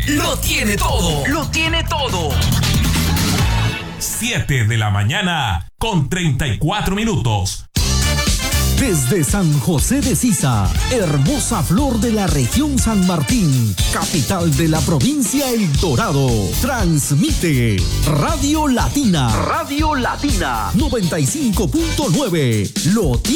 lo tiene todo. Lo tiene todo. 7:34 a.m. Desde San José de Sisa, hermosa flor de la región San Martín, capital de la provincia El Dorado, transmite Radio Latina. Radio Latina 95.9.